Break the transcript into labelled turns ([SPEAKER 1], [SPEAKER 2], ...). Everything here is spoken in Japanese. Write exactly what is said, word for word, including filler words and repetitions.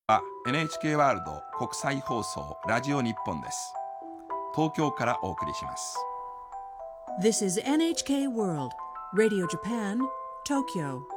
[SPEAKER 1] は エヌエイチケー ワールド国際放送ラジオ日本です。東京からお送りします。
[SPEAKER 2] This is エヌエイチケー World Radio Japan, Tokyo.